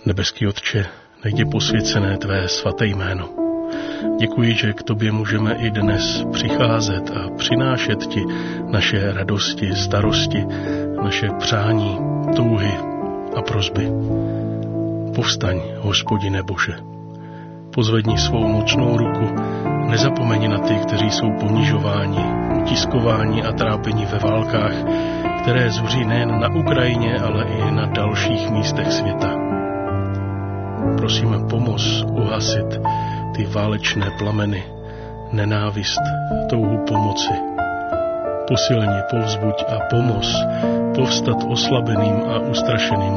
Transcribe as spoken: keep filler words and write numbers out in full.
Nebeský Otče, nech je posvěcené tvé svaté jméno. Děkuji, že k tobě můžeme i dnes přicházet a přinášet ti naše radosti, starosti, naše přání, touhy a prosby. Povstaň, Hospodine Bože. Pozvedni svou mocnou ruku, nezapomeň na ty, kteří jsou ponižováni, utiskováni a trápeni ve válkách, které zuří nejen na Ukrajině, ale i na dalších místech světa. Prosíme, pomoz uhasit ty válečné plameny, nenávist, touhu pomoci. Posilni, povzbuď a pomoz povstat oslabeným a ustrašeným